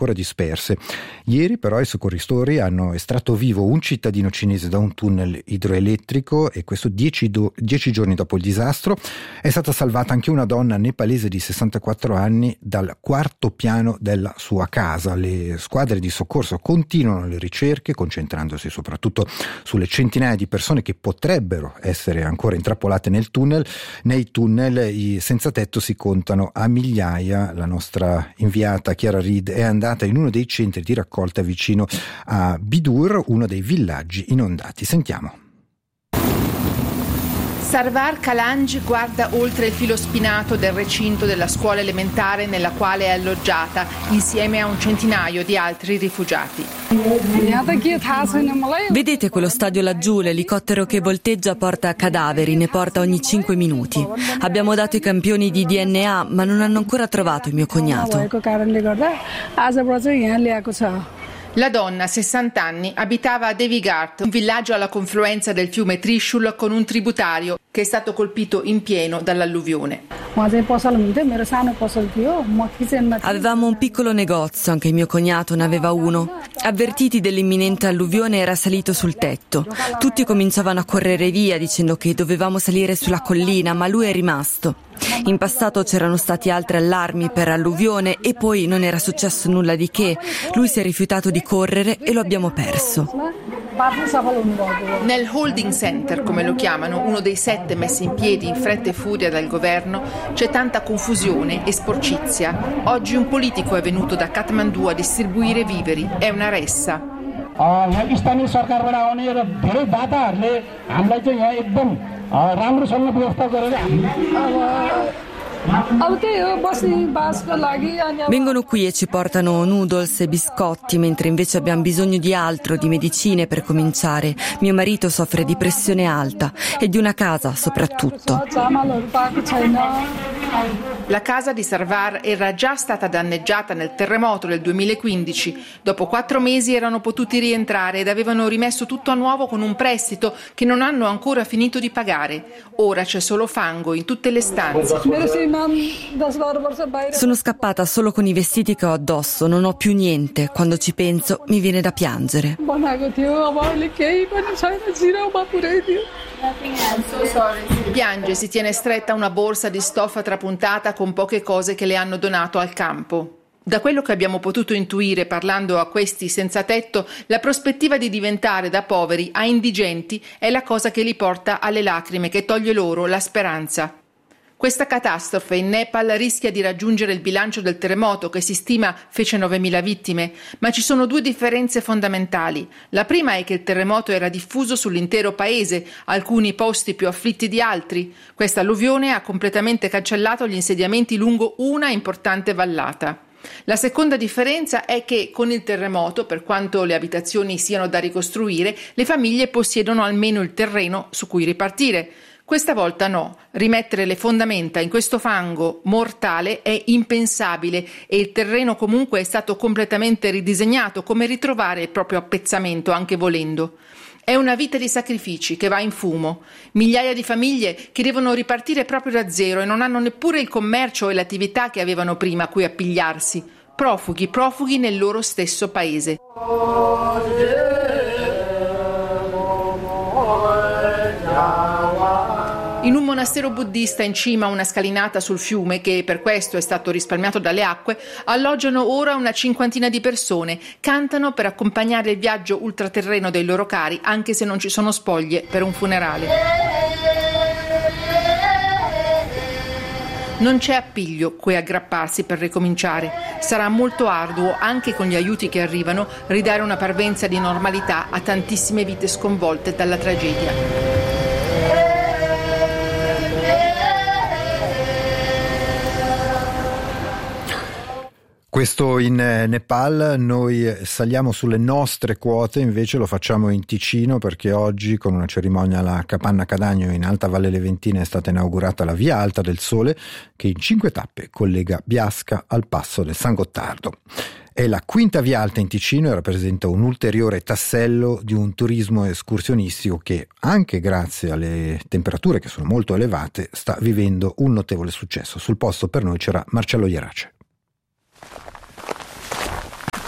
ancora disperse. Ieri però i soccorritori hanno estratto vivo un cittadino cinese da un tunnel idroelettrico, e questo 10 giorni dopo il disastro. È stata salvata anche una donna nepalese di 64 anni dal quarto piano della sua casa. Le squadre di soccorso continuano le ricerche, concentrandosi soprattutto sulle centinaia di persone che potrebbero essere ancora intrappolate nei tunnel. I senza tetto si contano a migliaia. La nostra inviata Chiara Reed è andata in uno dei centri di raccolta vicino a Bidur, uno dei villaggi inondati. Sentiamo. Sarvar Kalanj guarda oltre il filo spinato del recinto della scuola elementare nella quale è alloggiata, insieme a un centinaio di altri rifugiati. Vedete quello stadio laggiù? L'elicottero che volteggia porta cadaveri, ne porta ogni 5 minuti. Abbiamo dato i campioni di DNA, ma non hanno ancora trovato il mio cognato. La donna, 60 anni, abitava a Devighat, un villaggio alla confluenza del fiume Trishul con un tributario che è stato colpito in pieno dall'alluvione. Avevamo un piccolo negozio, anche il mio cognato ne aveva uno. Avvertiti dell'imminente alluvione era salito sul tetto. Tutti cominciavano a correre via dicendo che dovevamo salire sulla collina, ma lui è rimasto. In passato c'erano stati altri allarmi per alluvione e poi non era successo nulla di che. Lui si è rifiutato di correre e lo abbiamo perso. Nel holding center, come lo chiamano, uno dei 7 messi in piedi in fretta e furia dal governo, c'è tanta confusione e sporcizia. Oggi un politico è venuto da Kathmandu a distribuire viveri. È una ressa. Vengono qui e ci portano noodles e biscotti, mentre invece abbiamo bisogno di altro, di medicine per cominciare. Mio marito soffre di pressione alta e di una casa soprattutto. La casa di Sarvar era già stata danneggiata nel terremoto del 2015. Dopo 4 mesi erano potuti rientrare ed avevano rimesso tutto a nuovo con un prestito che non hanno ancora finito di pagare. Ora c'è solo fango in tutte le stanze. Sono scappata solo con i vestiti che ho addosso, non ho più niente. Quando ci penso mi viene da piangere. Piange, si tiene stretta una borsa di stoffa trapuntata con poche cose che le hanno donato al campo. Da quello che abbiamo potuto intuire parlando a questi senza tetto, la prospettiva di diventare da poveri a indigenti è la cosa che li porta alle lacrime, che toglie loro la speranza. Questa catastrofe in Nepal rischia di raggiungere il bilancio del terremoto, che si stima fece 9.000 vittime, ma ci sono 2 differenze fondamentali. La prima è che il terremoto era diffuso sull'intero paese, alcuni posti più afflitti di altri. Questa alluvione ha completamente cancellato gli insediamenti lungo una importante vallata. La seconda differenza è che con il terremoto, per quanto le abitazioni siano da ricostruire, le famiglie possiedono almeno il terreno su cui ripartire. Questa volta no, rimettere le fondamenta in questo fango mortale è impensabile e il terreno comunque è stato completamente ridisegnato, come ritrovare il proprio appezzamento anche volendo. È una vita di sacrifici che va in fumo, migliaia di famiglie che devono ripartire proprio da zero e non hanno neppure il commercio e l'attività che avevano prima a cui appigliarsi, profughi nel loro stesso paese. In un monastero buddista in cima a una scalinata sul fiume, che per questo è stato risparmiato dalle acque, alloggiano ora una 50ina di persone. Cantano per accompagnare il viaggio ultraterreno dei loro cari, anche se non ci sono spoglie per un funerale. Non c'è appiglio cui aggrapparsi per ricominciare. Sarà molto arduo, anche con gli aiuti che arrivano, ridare una parvenza di normalità a tantissime vite sconvolte dalla tragedia. Questo in Nepal. Noi saliamo sulle nostre quote, invece lo facciamo in Ticino, perché oggi con una cerimonia alla Capanna Cadagno in Alta Valle Leventina è stata inaugurata la Via Alta del Sole, che in 5 tappe collega Biasca al passo del San Gottardo. È la quinta Via Alta in Ticino e rappresenta un ulteriore tassello di un turismo escursionistico che, anche grazie alle temperature che sono molto elevate, sta vivendo un notevole successo. Sul posto per noi c'era Marcello Ierace.